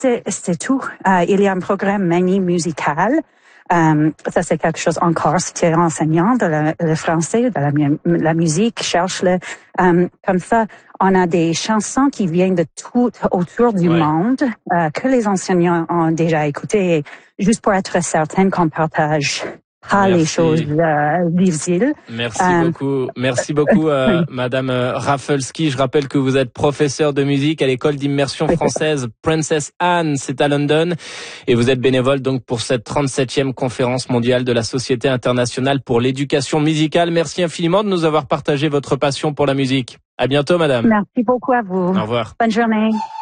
c'est tout. Il y a un programme mini musical. Ça, c'est quelque chose encore, si tu es enseignant de le français, de la musique, cherche-le. Comme ça, on a des chansons qui viennent de tout autour du monde, que les enseignants ont déjà écoutées, juste pour être certain qu'on partage pas les choses difficiles. Merci beaucoup, Madame Rafalski. Je rappelle que vous êtes professeur de musique à l'école d'immersion française Princess Anne, c'est à London, et vous êtes bénévole donc pour cette 37e conférence mondiale de la Société internationale pour l'éducation musicale. Merci infiniment de nous avoir partagé votre passion pour la musique. À bientôt, Madame. Merci beaucoup à vous. Au revoir. Bonne journée.